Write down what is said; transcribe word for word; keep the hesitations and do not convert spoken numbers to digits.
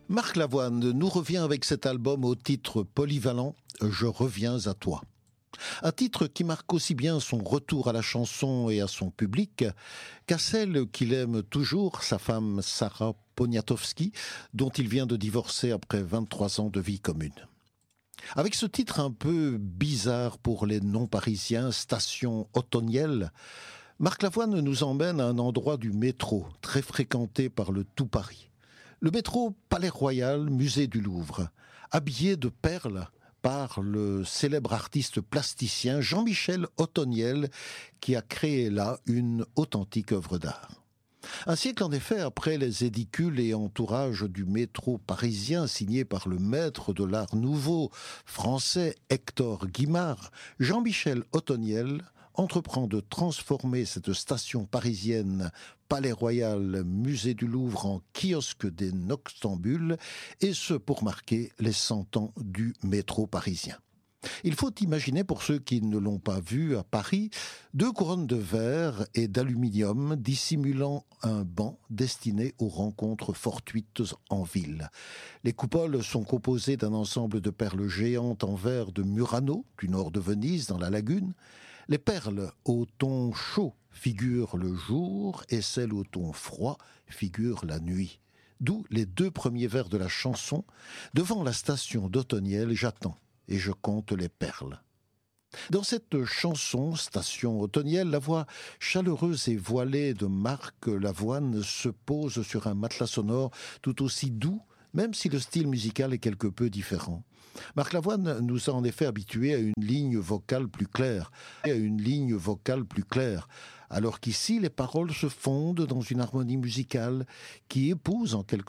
Marc Lavoine nous revient avec cet album au titre polyvalent « Je reviens à toi ». Un titre qui marque aussi bien son retour à la chanson et à son public qu'à celle qu'il aime toujours, sa femme Sarah Poniatowski, dont il vient de divorcer après vingt-trois ans de vie commune. Avec ce titre un peu bizarre pour les non-parisiens, Station Otoniel, Marc Lavoine nous emmène à un endroit du métro très fréquenté par le tout Paris. Le métro Palais Royal, musée du Louvre, habillé de perles par le célèbre artiste plasticien Jean-Michel Otoniel, qui a créé là une authentique œuvre d'art. Un siècle en effet après les édicules et entourages du métro parisien signé par le maître de l'art nouveau français Hector Guimard, Jean-Michel Otoniel entreprend de transformer cette station parisienne Palais Royal, musée du Louvre en kiosque des noctambules, et ce pour marquer les cent ans du métro parisien. Il faut imaginer, pour ceux qui ne l'ont pas vu à Paris, deux couronnes de verre et d'aluminium dissimulant un banc destiné aux rencontres fortuites en ville. Les coupoles sont composées d'un ensemble de perles géantes en verre de Murano, du nord de Venise, dans la lagune. Les perles au ton chaud figurent le jour et celles au ton froid figurent la nuit. D'où les deux premiers vers de la chanson. Devant la station d'Otoniel, j'attends et je compte les perles. Dans cette chanson, Station Otoniel, la voix chaleureuse et voilée de Marc Lavoine se pose sur un matelas sonore tout aussi doux, même si le style musical est quelque peu différent. Marc Lavoine nous a en effet habitués à une ligne vocale plus claire, à une ligne vocale plus claire, alors qu'ici les paroles se fondent dans une harmonie musicale qui épouse en quelque